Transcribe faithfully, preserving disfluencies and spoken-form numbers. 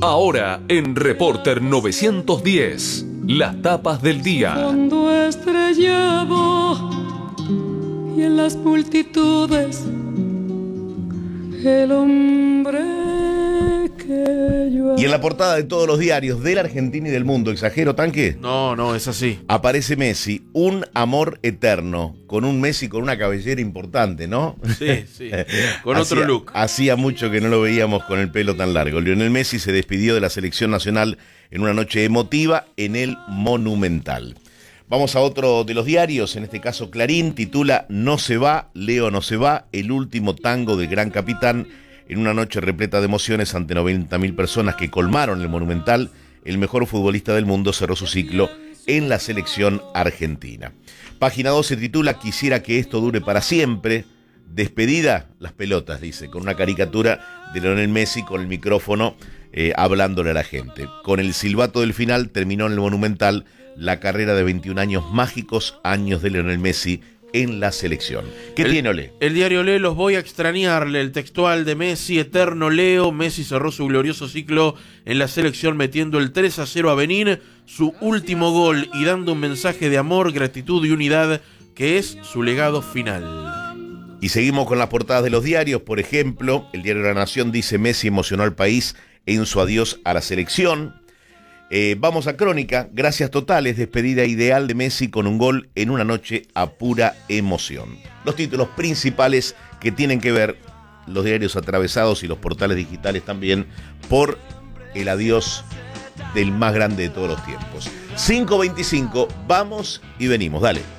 Ahora en Reporter novecientos diez, las tapas del día. Fondo estrellado y en las multitudes el hombre que yo... Y en la portada de todos los diarios de la Argentina y del mundo, ¿exagero, Tanque? No, no, es así. Aparece Messi, un amor eterno, con un Messi con una cabellera importante, ¿no? Sí, sí, con hacía, otro look. Hacía mucho que no lo veíamos con el pelo tan largo. Lionel Messi se despidió de la selección nacional en una noche emotiva en el Monumental. Vamos a otro de los diarios, en este caso Clarín, titula No se va, Leo no se va, el último tango del gran capitán. En una noche repleta de emociones ante noventa mil personas que colmaron el Monumental, el mejor futbolista del mundo cerró su ciclo en la selección argentina. Página doce titula Quisiera que esto dure para siempre. Despedida, las pelotas, dice, con una caricatura de Lionel Messi con el micrófono eh, hablándole a la gente. Con el silbato del final terminó en el Monumental la carrera de veintiún años mágicos, años de Lionel Messi en la selección. ¿Qué el, tiene Ole? El diario Ole, los voy a extrañarle, el textual de Messi, eterno Leo. Messi cerró su glorioso ciclo en la selección metiendo el tres a cero a Benín, su último gol, y dando un mensaje de amor, gratitud y unidad que es su legado final. Y seguimos con las portadas de los diarios. Por ejemplo, el diario La Nación dice Messi emocionó al país en su adiós a la selección. Eh, vamos a Crónica, gracias totales, despedida ideal de Messi con un gol en una noche a pura emoción. Los títulos principales que tienen que ver los diarios atravesados y los portales digitales también por el adiós del más grande de todos los tiempos. cinco veinticinco, vamos y venimos, dale.